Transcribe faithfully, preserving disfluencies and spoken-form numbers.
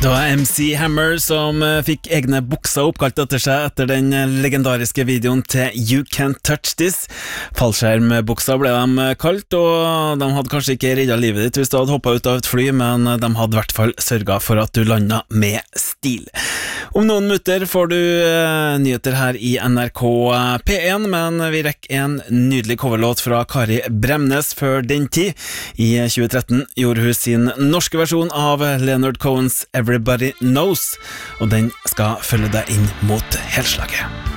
Det var M C Hammer som fikk egne bukser oppkalt etter seg etter den legendariske videoen til You Can't Touch This. Fallskjermbukser ble de kalt, og de hadde kanskje ikke reddet livet ditt hvis du hadde hoppet ut av et fly, men de hadde i hvert fall sørget for at du landet med stil. Om noen minutter får du uh, nyheter her i N R K P én, men vi rekker en nydelig coverlåt fra Kari Bremnes før den tid. I tjue tretten gjorde hun sin norske versjon av Leonard Cohens Everybody Knows, og den skal følge deg inn mot helslaget.